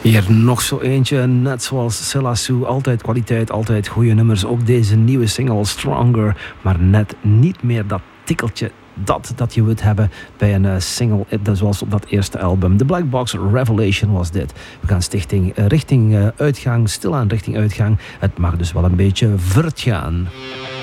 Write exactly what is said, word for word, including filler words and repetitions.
Hier nog zo eentje, net zoals Silla Sue. Altijd kwaliteit, altijd goede nummers. Ook deze nieuwe single Stronger. Maar net niet meer dat tikkeltje dat, dat je wilt hebben bij een uh, single zoals op dat eerste album. The Black Box Revelation was dit. We gaan stichting, uh, richting uh, uitgang, stilaan richting uitgang. Het mag dus wel een beetje vert gaan.